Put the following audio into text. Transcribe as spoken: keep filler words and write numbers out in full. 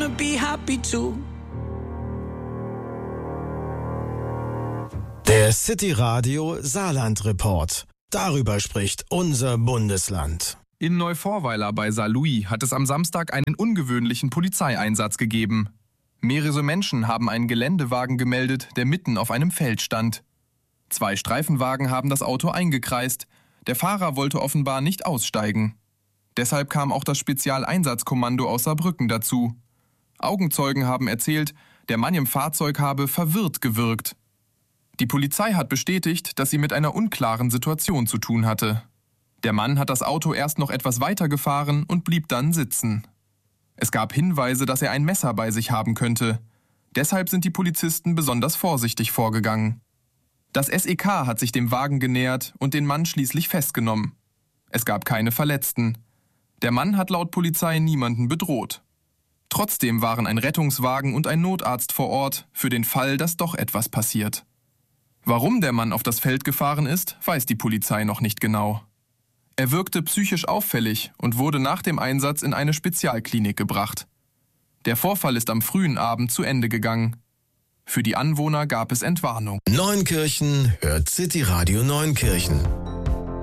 wanna be happy too. Der City Radio Saarland Report. Darüber spricht unser Bundesland. In Neuvorweiler bei Saarlouis hat es am Samstag einen ungewöhnlichen Polizeieinsatz gegeben. Mehrere Menschen haben einen Geländewagen gemeldet, der mitten auf einem Feld stand. Zwei Streifenwagen haben das Auto eingekreist. Der Fahrer wollte offenbar nicht aussteigen. Deshalb kam auch das Spezialeinsatzkommando aus Saarbrücken dazu. Augenzeugen haben erzählt, der Mann im Fahrzeug habe verwirrt gewirkt. Die Polizei hat bestätigt, dass sie mit einer unklaren Situation zu tun hatte. Der Mann hat das Auto erst noch etwas weiter gefahren und blieb dann sitzen. Es gab Hinweise, dass er ein Messer bei sich haben könnte. Deshalb sind die Polizisten besonders vorsichtig vorgegangen. Das S E K hat sich dem Wagen genähert und den Mann schließlich festgenommen. Es gab keine Verletzten. Der Mann hat laut Polizei niemanden bedroht. Trotzdem waren ein Rettungswagen und ein Notarzt vor Ort für den Fall, dass doch etwas passiert. Warum der Mann auf das Feld gefahren ist, weiß die Polizei noch nicht genau. Er wirkte psychisch auffällig und wurde nach dem Einsatz in eine Spezialklinik gebracht. Der Vorfall ist am frühen Abend zu Ende gegangen. Für die Anwohner gab es Entwarnung. Neunkirchen hört City Radio Neunkirchen.